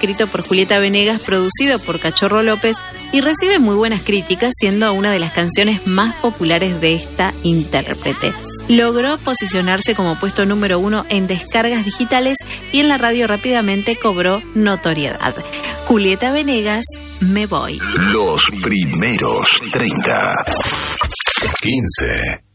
escrito por Julieta Venegas, producido por Cachorro López y recibe muy buenas críticas, siendo una de las canciones más populares de esta intérprete. Logró posicionarse como puesto número 1 en descargas digitales y en la radio rápidamente cobró notoriedad. Julieta Venegas, Me Voy. Los primeros 30. 15.